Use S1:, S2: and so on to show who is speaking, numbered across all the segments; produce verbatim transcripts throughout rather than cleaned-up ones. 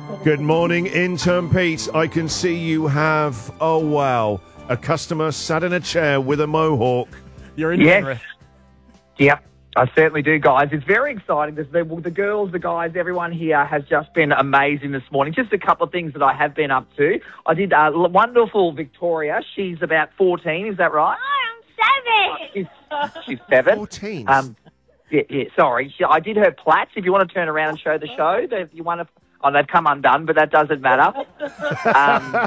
S1: Good morning, intern Pete. I can see you have, oh wow, a customer sat in a chair with a mohawk.
S2: You're in
S3: Yes.
S2: Penrith.
S3: Yep, I certainly do, guys. It's very exciting. The, the, the girls, the guys, everyone here has just been amazing this morning. Just a couple of things that I have been up to. I did uh, wonderful Victoria. She's about fourteen, is that right?
S4: I'm seven.
S3: She's, she's seven.
S1: fourteen.
S3: Um, yeah, yeah, sorry. She, I did her plaits. If you want to turn around and show the show, if you want to... Oh, they've come undone, but that doesn't matter. Um,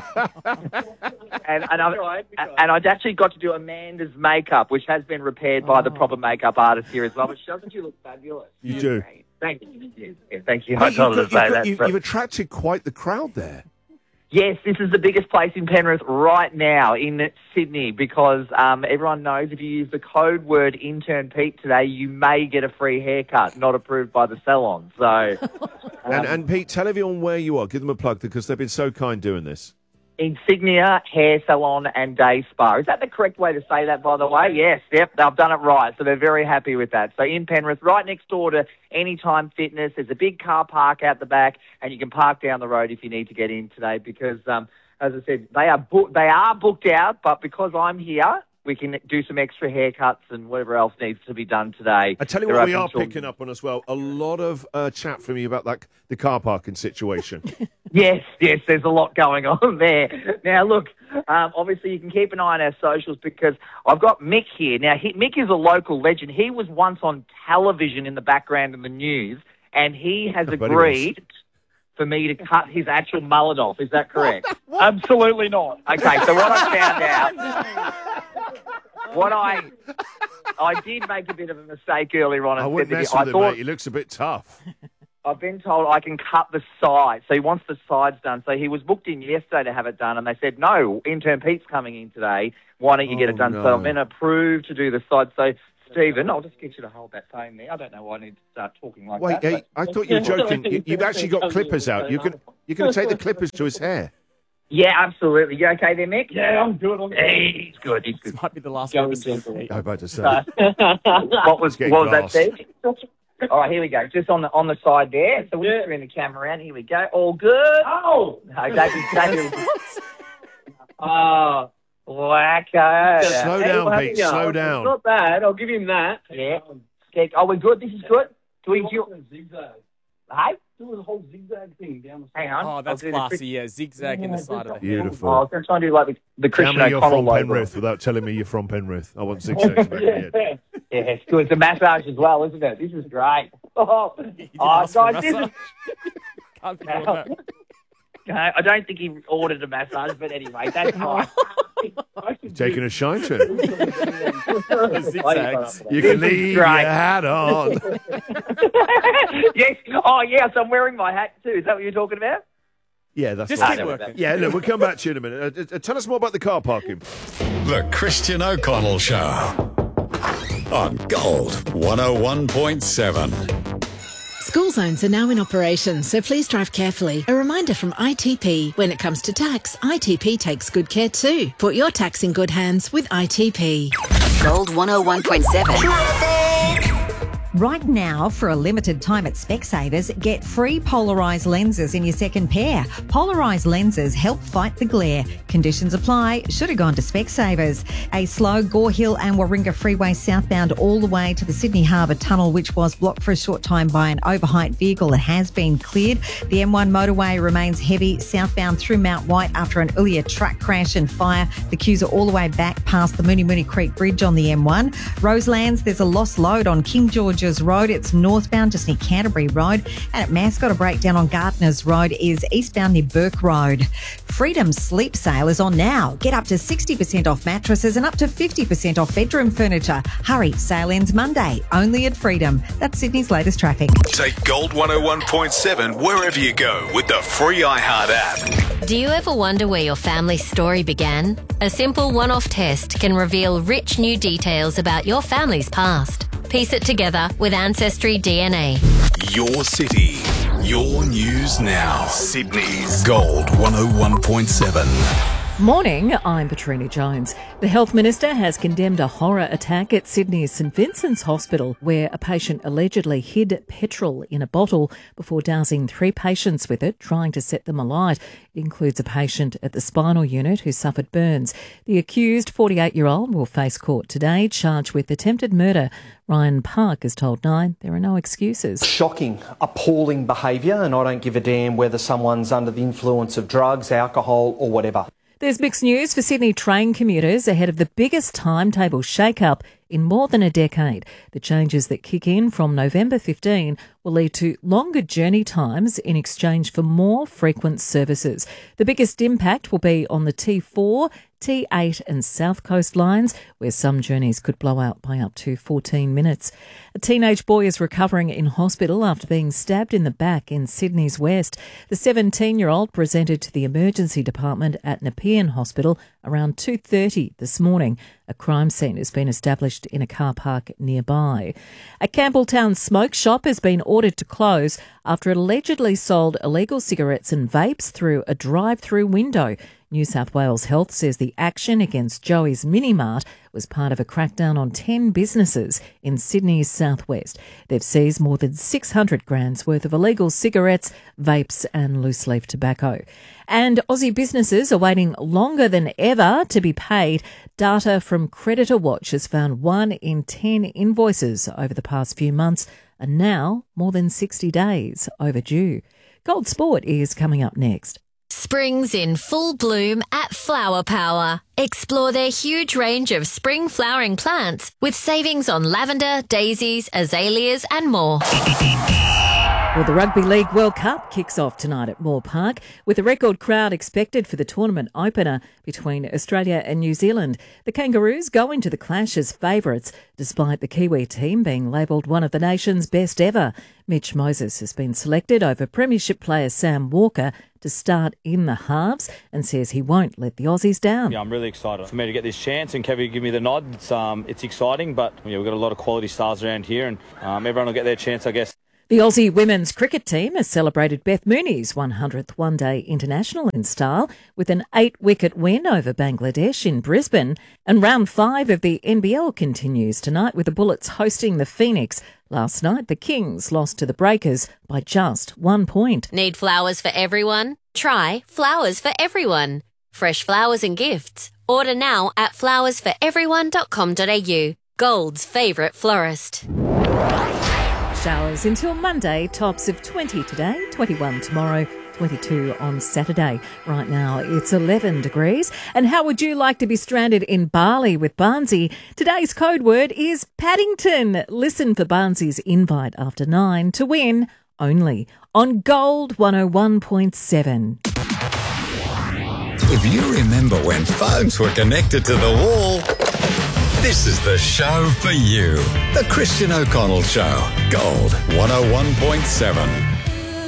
S3: and, and, I've, and I'd actually got to do Amanda's makeup, which has been repaired by the proper makeup artist here as well. But doesn't she look fabulous?
S1: You do.
S3: Thank you. Yes, yes, thank you.
S1: Hey,
S3: I
S1: you've,
S3: told her
S1: got-
S3: to say
S1: you've, got-
S3: that.
S1: you've,
S3: but-
S1: you've attracted quite the crowd there.
S3: Yes, this is the biggest place in Penrith right now in Sydney because um, everyone knows if you use the code word intern Pete today, you may get a free haircut, not approved by the salon. So, um,
S1: And, and Pete, tell everyone where you are. Give them a plug because they've been so kind doing this.
S3: Insignia Hair Salon and Day Spa. Is that the correct way to say that, by the way? Yes, yep, they've done it right. So they're very happy with that. So in Penrith, right next door to Anytime Fitness, there's a big car park out the back, and you can park down the road if you need to get in today because, um, as I said, they are book- they are booked out, but because I'm here, we can do some extra haircuts and whatever else needs to be done today.
S1: I tell you
S3: They're
S1: what, we
S3: open
S1: are
S3: till-
S1: picking up on as well. A lot of uh, chat from you about that the car parking situation.
S3: Yes, yes, there's a lot going on there. Now, look, um, obviously you can keep an eye on our socials because I've got Mick here. Now, he, Mick is a local legend. He was once on television in the background in the news, and he has
S1: I bet he
S3: agreed for me to cut his actual mullet off. Is that correct?
S2: Absolutely not.
S3: Okay, so what I found out, what I I did make a bit of a mistake earlier on.
S1: I
S3: and
S1: wouldn't
S3: said to
S1: mess
S3: you-
S1: with
S3: I
S1: him,
S3: thought,
S1: mate. He looks a bit tough.
S3: I've been told I can cut the sides. So he wants the sides done. So he was booked in yesterday to have it done, and they said, no, intern Pete's coming in today. Why don't you get
S1: Oh,
S3: it done?
S1: no.
S3: So I've been approved to do the sides. So, Stephen, I'll just get you to hold that phone there. I don't know why I need to start talking like
S1: Wait,
S3: that.
S1: hey, I thought you were joking. You, you've actually got clippers out. You can you can take the clippers to his hair.
S3: Yeah, absolutely. You okay there, Mick?
S2: Yeah, I'm good. I'm good.
S3: Hey, he's good. He's good.
S2: This might be the last
S4: Go
S2: one.
S4: with gentle.
S1: I was about to say.
S3: what was,
S1: getting
S3: what was that,
S1: glass.
S3: Steve? All right, here we go. Just on the on the side there. So we'll
S4: Yeah.
S3: just bring the camera around. Here we go. All good.
S4: Oh!
S3: No, don't be, don't be. Oh, wacko.
S1: Slow
S4: Hey,
S1: down,
S4: well,
S1: Pete.
S4: yeah,
S1: Slow
S4: it's
S1: down.
S4: not bad. I'll give him that.
S3: Yeah. Okay. Oh, we're good. This is good. Do we do?
S4: Zigzag.
S3: Hey,
S4: Do the whole zigzag thing down the
S3: hang on.
S2: Oh, that's
S3: I'll do the
S2: classy.
S3: quick-
S2: Yeah, zigzag in the side of the head.
S1: Beautiful.
S3: Oh, I was going to try and do like the, the
S1: Tell
S3: Christian
S1: me you're
S3: O'Connell
S1: from
S3: logo.
S1: Penrith without telling me you're from Penrith. I want zigzags back in the head.
S3: Yeah, it's good. It's a massage as well, isn't it? This is great. Oh,
S2: You didn't
S3: oh
S2: ask for a
S3: guys, this is.
S2: massage. Can't be doing that.
S3: Okay, I don't think he ordered a massage, but anyway, that's fine.
S1: Taking a shine to him.
S2: Zigzags.
S1: You can leave your
S3: great.
S1: hat on.
S3: Yes. Oh, yes, I'm wearing my hat too. Is that what you're talking about?
S1: Yeah, that's
S2: Just
S1: right.
S2: keep working.
S1: Yeah, look, we'll come back to you in a minute. Uh, uh, tell us more about the car parking.
S5: The Christian O'Connell Show on Gold one oh one point seven.
S6: School zones are now in operation, so please drive carefully. A reminder from I T P, when it comes to tax, I T P takes good care too. Put your tax in good hands with I T P.
S7: Gold one oh one point seven.
S8: Right now, for a limited time at Specsavers, get free polarised lenses in your second pair. Polarised lenses help fight the glare. Conditions apply. Should have gone to Specsavers. A slow Gore Hill and Warringah Freeway southbound all the way to the Sydney Harbour Tunnel, which was blocked for a short time by an overheight vehicle that has been cleared. The M one motorway remains heavy southbound through Mount White after an earlier truck crash and fire. The queues are all the way back past the Mooney Mooney Creek Bridge on the M one. Roselands, there's a lost load on King George's Road. It's northbound just near Canterbury Road. And at Mascot, a breakdown on Gardeners Road is eastbound near Burke Road. Freedom Sleep Sale is on now. Get up to sixty percent off mattresses and up to fifty percent off bedroom furniture. Hurry, sale ends Monday, only at Freedom. That's Sydney's latest traffic.
S5: Take Gold one oh one point seven wherever you go with the free iHeart app.
S9: Do you ever wonder where your family's story began? A simple one-off test can reveal rich new details about your family's past. Piece it together with Ancestry D N A.
S5: Your city, your news now. Sydney's Gold one oh one point seven.
S10: Morning, I'm Petrina Jones. The Health Minister has condemned a horror attack at Sydney's St Vincent's Hospital where a patient allegedly hid petrol in a bottle before dousing three patients with it, trying to set them alight. It includes a patient at the spinal unit who suffered burns. The accused forty-eight-year-old will face court today, charged with attempted murder. Ryan Park has told Nine there are no excuses.
S11: Shocking, appalling behaviour, and I don't give a damn whether someone's under the influence of drugs, alcohol or whatever.
S10: There's mixed news for Sydney train commuters ahead of the biggest timetable shake-up in more than a decade. The changes that kick in from November fifteenth will lead to longer journey times in exchange for more frequent services. The biggest impact will be on the T four, T eight and South Coast lines, where some journeys could blow out by up to fourteen minutes. A teenage boy is recovering in hospital after being stabbed in the back in Sydney's West. The seventeen-year-old presented to the emergency department at Nepean Hospital around two thirty this morning. A crime scene has been established in a car park nearby. A Campbelltown smoke shop has been ordered to close after it allegedly sold illegal cigarettes and vapes through a drive-through window. New South Wales Health says the action against Joey's Mini Mart was part of a crackdown on ten businesses in Sydney's southwest. They've seized more than six hundred grams worth of illegal cigarettes, vapes and loose-leaf tobacco. And Aussie businesses are waiting longer than ever to be paid. Data from Creditor Watch has found one in ten invoices over the past few months are now more than sixty days overdue. Gold Sport is coming up next.
S9: Spring's in full bloom at Flower Power. Explore their huge range of spring flowering plants with savings on lavender, daisies, azaleas and more.
S10: Well, the Rugby League World Cup kicks off tonight at Moore Park with a record crowd expected for the tournament opener between Australia and New Zealand. The Kangaroos go into the clash as favourites, despite the Kiwi team being labelled one of the nation's best ever. Mitch Moses has been selected over Premiership player Sam Walker to start in the halves and says he won't let the Aussies down.
S12: Yeah, I'm really excited for me to get this chance and Kevin give me the nod. It's um, it's exciting, but yeah, we've got a lot of quality stars around here and um, everyone will get their chance, I guess.
S10: The Aussie women's cricket team has celebrated Beth Mooney's one hundredth one-day international in style with an eight-wicket win over Bangladesh in Brisbane. And round five of the N B L continues tonight with the Bullets hosting the Phoenix. Last night, the Kings lost to the Breakers by just one point.
S9: Need flowers for everyone? Try Flowers for Everyone. Fresh flowers and gifts. Order now at flowers for everyone dot com dot a u. Gold's favourite florist.
S10: Showers until Monday, tops of twenty today, twenty-one tomorrow, twenty-two on Saturday. Right now it's eleven degrees. And how would you like to be stranded in Bali with Barnsey? Today's code word is Paddington. Listen for Barnsey's invite after nine to win only on Gold one oh one point seven.
S5: If you remember when phones were connected to the wall, this is the show for you. The Christian O'Connell Show. Gold one oh one point seven.